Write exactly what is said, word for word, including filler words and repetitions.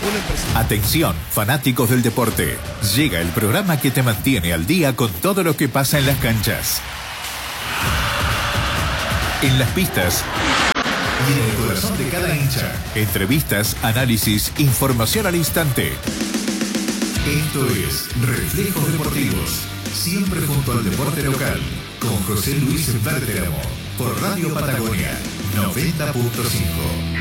Atención, fanáticos del deporte. Llega el programa que te mantiene al día con todo lo que pasa en las canchas, en las pistas y en el corazón de cada hincha. Entrevistas, análisis, información al instante. Esto es Reflejos Deportivos, siempre junto al deporte local, con José Luis Berteramo, por Radio Patagonia noventa punto cinco.